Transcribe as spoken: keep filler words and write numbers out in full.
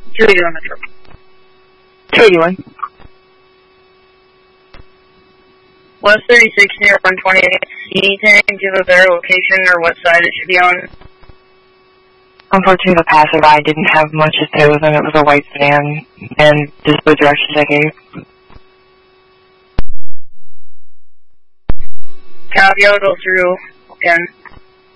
two eighty-one Metro. two eighty-one. West thirty-six near one twenty-eight. Can you give a better location or what side it should be on? Unfortunately, the passerby didn't have much to say with him. It was a white sedan, and just the directions I gave. Copy, I'll go through again.